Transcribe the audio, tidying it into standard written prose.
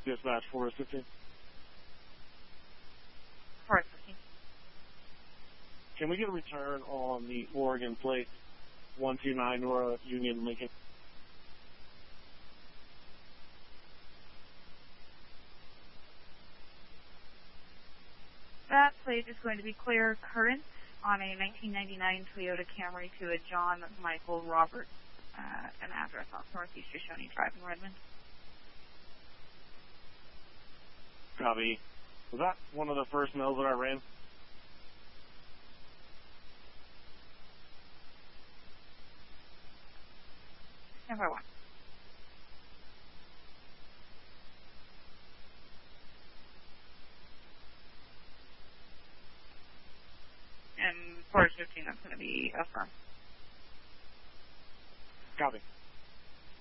dispatch, Forest 15. Forest 15. Can we get a return on the Oregon plate 129 Nora Union Lincoln? That plate is going to be clear current on a 1999 Toyota Camry to a John Michael Roberts, an address off Northeast Shoshone Drive in Redmond. Copy. Was that one of the first mills that I ran? Number 1. And Forest 15, that's going to be affirmed. Copy.